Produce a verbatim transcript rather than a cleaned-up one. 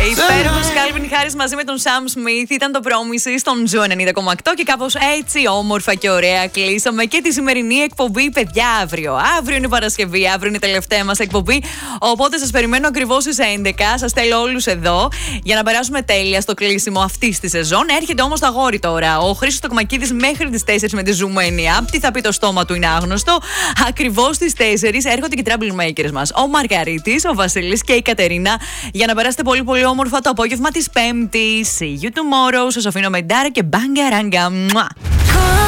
Υπέροχος Calvin Harris μαζί με τον Sam Smith ήταν το Promises στον Ζου ενενήντα κόμμα οκτώ και κάπως έτσι όμορφα και ωραία κλείσαμε και τη σημερινή εκπομπή, παιδιά. Αύριο. Αύριο είναι Παρασκευή, αύριο είναι η τελευταία μας εκπομπή. Οπότε σας περιμένω ακριβώς στις έντεκα. Σας θέλω όλους εδώ για να περάσουμε τέλεια στο κλείσιμο αυτής της σεζόν. Έρχεται όμως το αγόρι τώρα. Ο Χρήστος Τοκμακίδης μέχρι τις τέσσερις με τη Ζουμενία. Τι θα πει το στόμα του είναι άγνωστο. Ακριβώς στις τέσσερις έρχονται και οι Troublemakers μας. Ο Μαργαρίτης, ο Βασίλης και η Κατερίνα. Για να περάσετε πολύ πολύ όμορφα το απόγευμα της Πέμπτης. See you tomorrow. Σας αφήνω με Ντάρα και Μπαγκαράγκα.